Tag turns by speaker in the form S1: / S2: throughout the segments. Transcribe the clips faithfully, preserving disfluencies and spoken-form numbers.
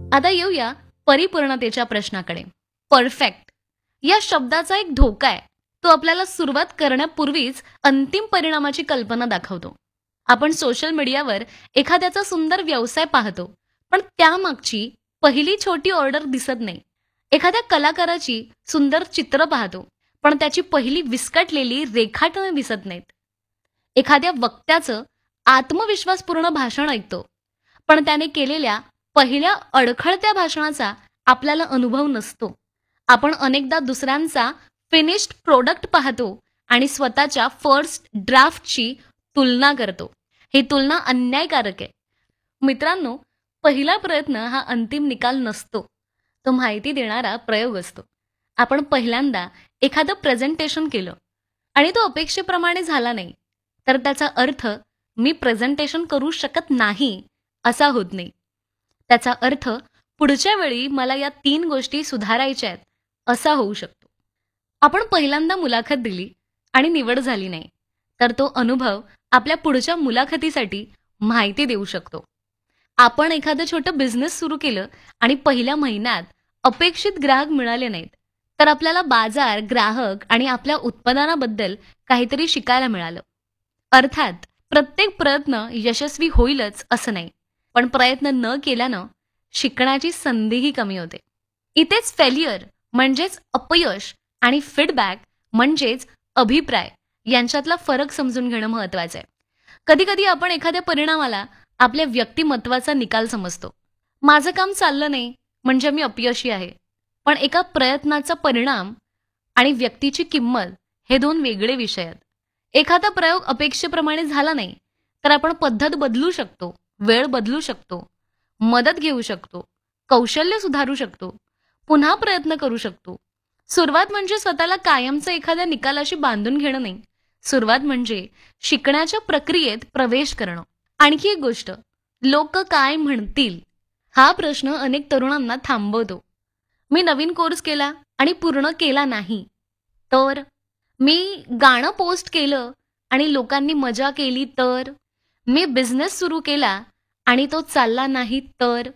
S1: आता येऊया परिपूर्णतेच्या प्रश्नाकडे. परफेक्ट या शब्दाचा एक धोका आहे. तो आपल्याला सुरुवात करण्यापूर्वीच अंतिम परिणामाची कल्पना दाखवतो. आपण सोशल मीडियावर एखाद्याचा सुंदर व्यवसाय पाहतो, पण त्यामागची पहिली छोटी ऑर्डर दिसत नाही. एखाद्या कलाकाराची सुंदर चित्र पाहतो, पण त्याची पहिली विस्कटलेली रेखाटनं दिसत नाहीत. एखाद्या वक्त्याचं आत्मविश्वासपूर्ण भाषण ऐकतो, पण त्याने केलेल्या पहिल्या अडखळत्या भाषणाचा आपल्याला अनुभव नसतो. आपण अनेकदा दुसऱ्यांचा फिनिश्ड प्रोडक्ट पाहतो आणि स्वतःच्या फर्स्ट ड्राफ्टची तुलना करतो. ही तुलना अन्यायकारक आहे. मित्रांनो, पहिला प्रयत्न हा अंतिम निकाल नसतो. तो माहिती देणारा प्रयोग असतो. आपण पहिल्यांदा एखादं प्रेझेंटेशन केलं आणि तो अपेक्षेप्रमाणे झाला नाही, तर त्याचा अर्थ मी प्रेझेंटेशन करू शकत नाही असा होत नाही. त्याचा अर्थ पुढच्या वेळी मला या तीन गोष्टी सुधारायच्या आहेत असा होऊ शकतो. आपण पहिल्यांदा मुलाखत दिली आणि निवड झाली नाही, तर तो अनुभव आपल्या पुढच्या मुलाखतीसाठी माहिती देऊ शकतो. आपण एखादं छोटं बिझनेस सुरू केलं आणि पहिल्या महिन्यात अपेक्षित ग्राहक मिळाले नाहीत, तर आपल्याला बाजार, ग्राहक आणि आपल्या उत्पादनाबद्दल काहीतरी शिकायला मिळालं. अर्थात प्रत्येक प्रयत्न यशस्वी होईलच असं नाही, पण प्रयत्न न केल्यानं शिकण्याची संधीही कमी होते. इथेच फेल्युअर म्हणजेच अपयश आणि फीडबॅक म्हणजेच अभिप्राय यांच्यातला फरक समजून घेणं महत्त्वाचं आहे. कधीकधी आपण एखाद्या परिणामाला आपल्या व्यक्तिमत्वाचा निकाल समजतो. माझं काम चाललं नाही म्हणजे मी अपयशी आहे. पण एका प्रयत्नाचा परिणाम आणि व्यक्तीची किंमत हे दोन वेगळे विषय आहेत. एखादा प्रयोग अपेक्षेप्रमाणे झाला नाही, तर आपण पद्धत बदलू शकतो, वेळ बदलू शकतो, मदत घेऊ शकतो, कौशल्य सुधारू शकतो, पुन्हा प्रयत्न करू शकतो. सुरुवात म्हणजे स्वतःला कायमचं एखाद्या निकालाशी बांधून घेणं नाही. सुरुवात म्हणजे शिकण्याच्या प्रक्रियेत प्रवेश करणं. आणखी एक गोष्ट, लोक काय म्हणतील हा प्रश्न अनेक तरुणांना थांबवतो. मी नवीन कोर्स केला आणि पूर्ण केला नाही तर, मी गाणं पोस्ट केलं आणि लोकांनी मजा केली तर, मी बिझनेस सुरू केला आणि तो चालला नाही तर,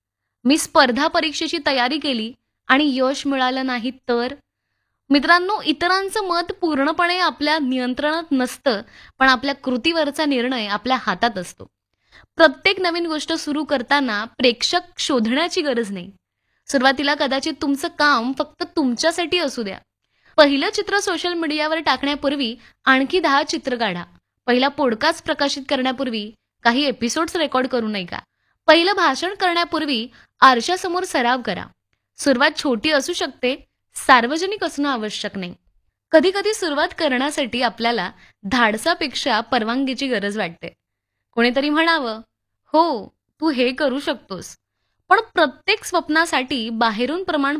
S1: मी स्पर्धा परीक्षेची तयारी केली आणि यश मिळालं नाही तर. मित्रांनो, इतरांचं मत पूर्णपणे आपल्या नियंत्रणात नसतं, पण आपल्या कृतीवरचा निर्णय आपल्या हातात असतो. प्रत्येक नवीन गोष्ट सुरू करताना प्रेक्षक शोधण्याची गरज नाही. सुरुवातीला कदाचित तुमचं काम फक्त तुमच्यासाठी असू द्या. पहिलं चित्र सोशल मीडियावर टाकण्यापूर्वी आणखी दहा चित्र काढा. पहिला पॉडकास्ट प्रकाशित करण्यापूर्वी काही एपिसोड्स रेकॉर्ड करू नये का? पहिलं भाषण करण्यापूर्वी आरशासमोर सराव करा. सुरुवात छोटी असू शकते, सार्वजनिक असणं आवश्यक नाही. कधी कधी सुरुवात करण्यासाठी आपल्याला धाडसापेक्षा परवानगीची गरज वाटते. कोणीतरी म्हणावं, हो तू हे करू शकतोस. पण प्रत्येक स्वप्नासाठी बाहेरून प्रमाण